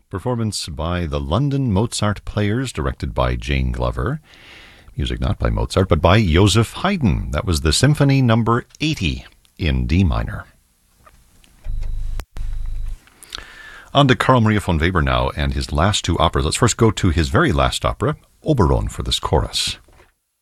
Performance by the London Mozart Players, directed by Jane Glover. Music not by Mozart, but by Joseph Haydn. That was the Symphony Number 80 in D minor. On to Carl Maria von Weber now and his last two operas. Let's first go to his very last opera, Oberon, for this chorus.